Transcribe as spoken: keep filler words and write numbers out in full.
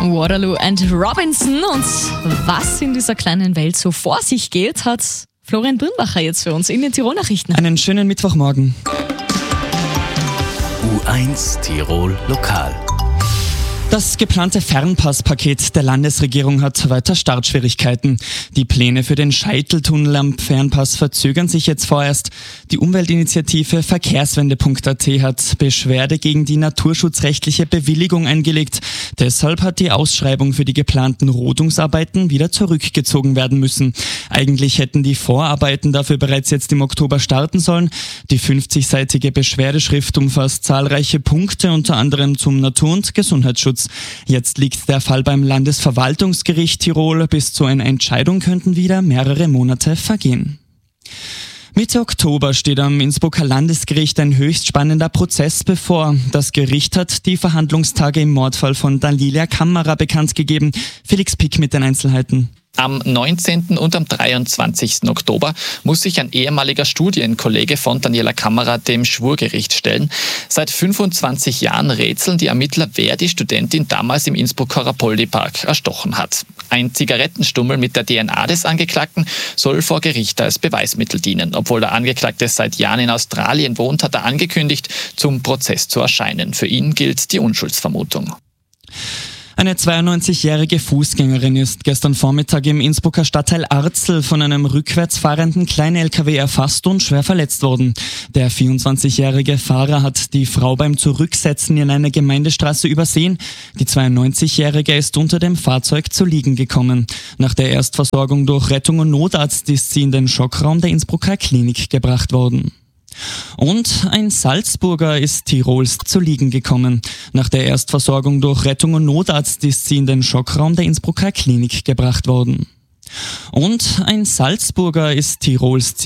Waterloo and Robinson. Und was in dieser kleinen Welt so vor sich geht, hat Florian Birnbacher jetzt für uns in den Tirol-Nachrichten. Einen schönen Mittwochmorgen. U eins Tirol Lokal. Das geplante Fernpasspaket der Landesregierung hat weiter Startschwierigkeiten. Die Pläne für den Scheiteltunnel am Fernpass verzögern sich jetzt vorerst. Die Umweltinitiative Verkehrswende Punkt a t hat Beschwerde gegen die naturschutzrechtliche Bewilligung eingelegt. Deshalb hat die Ausschreibung für die geplanten Rodungsarbeiten wieder zurückgezogen werden müssen. Eigentlich hätten die Vorarbeiten dafür bereits jetzt im Oktober starten sollen. Die fünfzigseitige Beschwerdeschrift umfasst zahlreiche Punkte, unter anderem zum Natur- und Gesundheitsschutz. Jetzt liegt der Fall beim Landesverwaltungsgericht Tirol. Bis zu einer Entscheidung könnten wieder mehrere Monate vergehen. Mitte Oktober steht am Innsbrucker Landesgericht ein höchst spannender Prozess bevor. Das Gericht hat die Verhandlungstage im Mordfall von Daniela Kammerer bekannt gegeben. Felix Pick mit den Einzelheiten. Am neunzehnten und am dreiundzwanzigsten Oktober muss sich ein ehemaliger Studienkollege von Daniela Kammerer dem Schwurgericht stellen. Seit fünfundzwanzig Jahren rätseln die Ermittler, wer die Studentin damals im Innsbrucker Rapoldi-Park erstochen hat. Ein Zigarettenstummel mit der D N A des Angeklagten soll vor Gericht als Beweismittel dienen. Obwohl der Angeklagte seit Jahren in Australien wohnt, hat er angekündigt, zum Prozess zu erscheinen. Für ihn gilt die Unschuldsvermutung. Eine zweiundneunzigjährige Fußgängerin ist gestern Vormittag im Innsbrucker Stadtteil Arzl von einem rückwärts fahrenden Klein-L K W erfasst und schwer verletzt worden. Der vierundzwanzigjährige Fahrer hat die Frau beim Zurücksetzen in eine Gemeindestraße übersehen. Die zweiundneunzigjährige ist unter dem Fahrzeug zu liegen gekommen. Nach der Erstversorgung durch Rettung und Notarzt ist sie in den Schockraum der Innsbrucker Klinik gebracht worden. Und ein Salzburger ist Tirols zu liegen gekommen. Nach der Erstversorgung durch Rettung und Notarzt ist sie in den Schockraum der Innsbrucker Klinik gebracht worden. Und ein Salzburger ist Tirols